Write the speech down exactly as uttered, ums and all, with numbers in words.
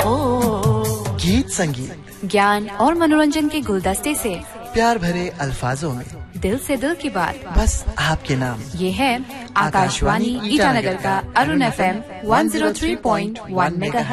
ओ, गीत संगीत, ज्ञान और मनोरंजन के गुलदस्ते से प्यार भरे अल्फाजों में दिल से दिल की बात, बस आपके नाम। ये है आकाशवाणी ईटानगर का Arun F M one zero three point one mega